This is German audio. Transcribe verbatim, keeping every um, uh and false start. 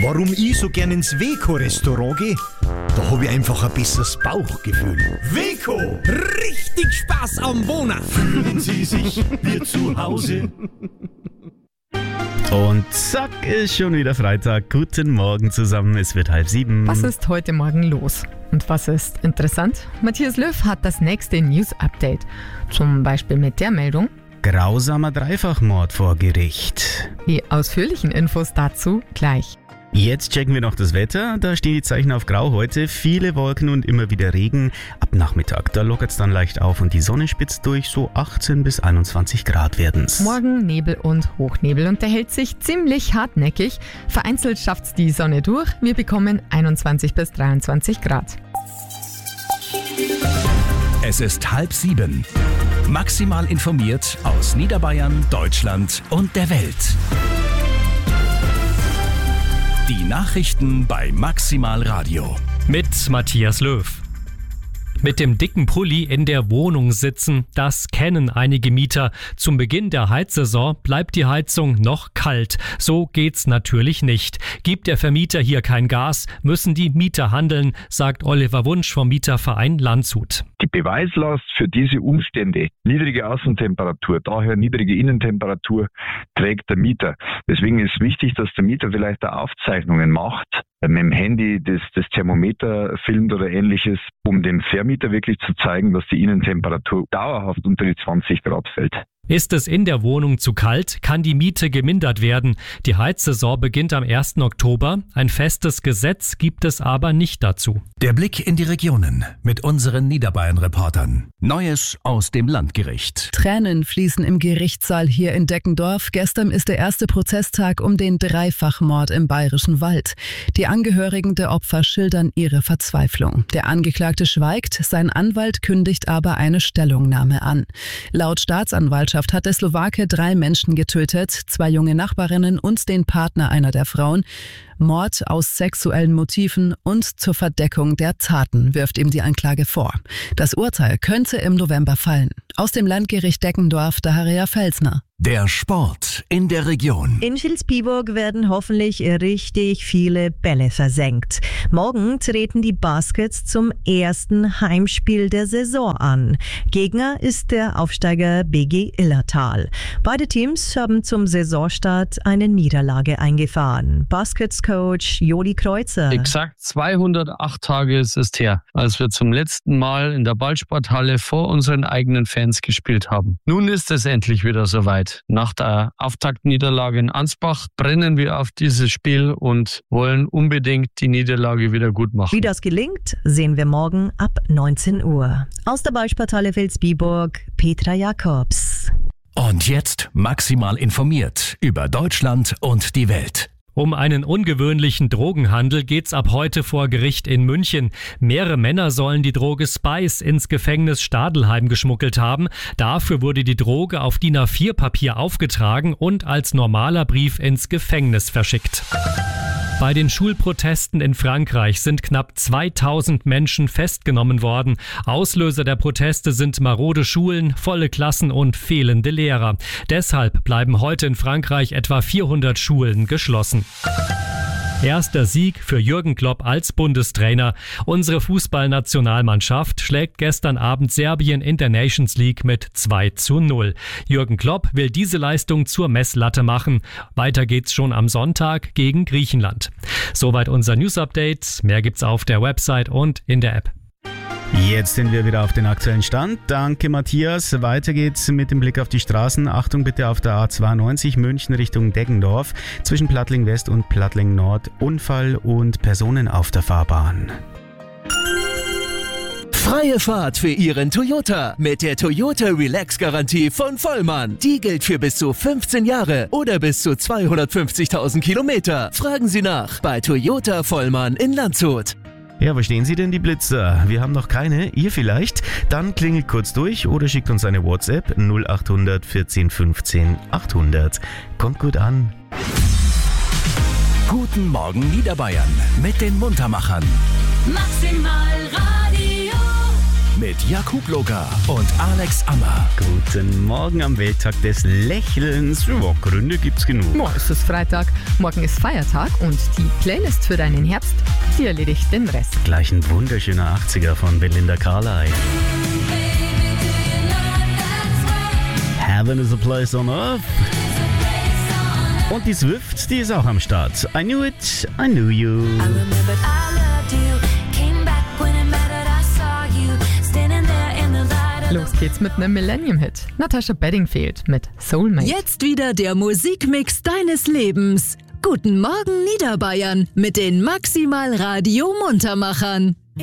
Warum ich so gern ins Weco-Restaurant gehe? Da habe ich einfach ein besseres Bauchgefühl. Weco, richtig Spaß am Wohnen. Fühlen Sie sich wie zu Hause. Und zack, ist schon wieder Freitag. Guten Morgen zusammen, es wird halb sieben. Was ist heute Morgen los? Und was ist interessant? Matthias Löw hat das nächste News-Update. Zum Beispiel mit der Meldung: Grausamer Dreifachmord vor Gericht. Die ausführlichen Infos dazu gleich. Jetzt checken wir noch das Wetter. Da stehen die Zeichen auf Grau heute. Viele Wolken und immer wieder Regen. Ab Nachmittag, da lockert es dann leicht auf und die Sonne spitzt durch. So achtzehn bis einundzwanzig Grad werden's. Morgen Nebel und Hochnebel und der hält sich ziemlich hartnäckig. Vereinzelt schafft's die Sonne durch. Wir bekommen einundzwanzig bis dreiundzwanzig Grad. Es ist halb sieben. Maximal informiert aus Niederbayern, Deutschland und der Welt. Die Nachrichten bei Maximal Radio. Mit Matthias Löw. Mit dem dicken Pulli in der Wohnung sitzen, das kennen einige Mieter. Zum Beginn der Heizsaison bleibt die Heizung noch kalt. So geht's natürlich nicht. Gibt der Vermieter hier kein Gas, müssen die Mieter handeln, sagt Oliver Wunsch vom Mieterverein Landshut. Die Beweislast für diese Umstände, niedrige Außentemperatur, daher niedrige Innentemperatur, trägt der Mieter. Deswegen ist wichtig, dass der Mieter vielleicht auch Aufzeichnungen macht, mit dem Handy das, das Thermometer filmt oder ähnliches, um dem Vermieter wirklich zu zeigen, dass die Innentemperatur dauerhaft unter die zwanzig Grad fällt. Ist es in der Wohnung zu kalt, kann die Miete gemindert werden. Die Heizsaison beginnt am ersten Oktober. Ein festes Gesetz gibt es aber nicht dazu. Der Blick in die Regionen mit unseren Niederbayern-Reportern. Neues aus dem Landgericht. Tränen fließen im Gerichtssaal hier in Deckendorf. Gestern ist der erste Prozesstag um den Dreifachmord im Bayerischen Wald. Die Angehörigen der Opfer schildern ihre Verzweiflung. Der Angeklagte schweigt, sein Anwalt kündigt aber eine Stellungnahme an. Laut Staatsanwaltschaft hat der Slowake drei Menschen getötet, zwei junge Nachbarinnen und den Partner einer der Frauen. Mord aus sexuellen Motiven und zur Verdeckung der Taten wirft ihm die Anklage vor. Das Urteil könnte im November fallen. Aus dem Landgericht Deckendorf, Daria Felsner. Der Sport in der Region. In Vilsbiburg werden hoffentlich richtig viele Bälle versenkt. Morgen treten die Baskets zum ersten Heimspiel der Saison an. Gegner ist der Aufsteiger B G Illertal. Beide Teams haben zum Saisonstart eine Niederlage eingefahren. Baskets-Coach Joli Kreuzer. Exakt zweihundertacht Tage ist es her, als wir zum letzten Mal in der Ballsporthalle vor unseren eigenen Fans gespielt haben. Nun ist es endlich wieder soweit. Nach der Auftaktniederlage in Ansbach brennen wir auf dieses Spiel und wollen unbedingt die Niederlage wieder gut machen. Wie das gelingt, sehen wir morgen ab neunzehn Uhr. Aus der Ballsporthalle Vilsbiburg, Petra Jakobs. Und jetzt maximal informiert über Deutschland und die Welt. Um einen ungewöhnlichen Drogenhandel geht's ab heute vor Gericht in München. Mehrere Männer sollen die Droge Spice ins Gefängnis Stadelheim geschmuggelt haben. Dafür wurde die Droge auf D I N A vier Papier aufgetragen und als normaler Brief ins Gefängnis verschickt. Bei den Schulprotesten in Frankreich sind knapp zweitausend Menschen festgenommen worden. Auslöser der Proteste sind marode Schulen, volle Klassen und fehlende Lehrer. Deshalb bleiben heute in Frankreich etwa vierhundert Schulen geschlossen. Erster Sieg für Jürgen Klopp als Bundestrainer. Unsere Fußballnationalmannschaft schlägt gestern Abend Serbien in der Nations League mit zwei zu null. Jürgen Klopp will diese Leistung zur Messlatte machen. Weiter geht's schon am Sonntag gegen Griechenland. Soweit unser News-Update. Mehr gibt's auf der Website und in der App. Jetzt sind wir wieder auf den aktuellen Stand. Danke, Matthias. Weiter geht's mit dem Blick auf die Straßen. Achtung bitte auf der A zweiundneunzig München Richtung Deggendorf. Zwischen Plattling West und Plattling Nord Unfall und Personen auf der Fahrbahn. Freie Fahrt für Ihren Toyota mit der Toyota Relax Garantie von Vollmann. Die gilt für bis zu fünfzehn Jahre oder bis zu zweihundertfünfzigtausend Kilometer. Fragen Sie nach bei Toyota Vollmann in Landshut. Ja, wo stehen Sie denn, die Blitzer? Wir haben noch keine, ihr vielleicht? Dann klingelt kurz durch oder schickt uns eine WhatsApp null acht hundert vierzehn fünfzehn achthundert. Kommt gut an. Guten Morgen Niederbayern mit den Muntermachern. Maximal Radio. mit Jakub Loga und Alex Ammer. Guten Morgen am Welttag des Lächelns. Ja, Gründe gibt's genug. Morgen ist es Freitag, morgen ist Feiertag und die Playlist für deinen Herbst, die erledigt den Rest. Gleich ein wunderschöner achtziger von Belinda Carlisle. Heaven is a place on earth. Und die Swift, die ist auch am Start. I knew it, I knew you. Los geht's mit einem Millennium-Hit. Natasha Bedingfield mit Soulmate. Jetzt wieder der Musikmix deines Lebens. Guten Morgen Niederbayern mit den Maximal Radio Muntermachern.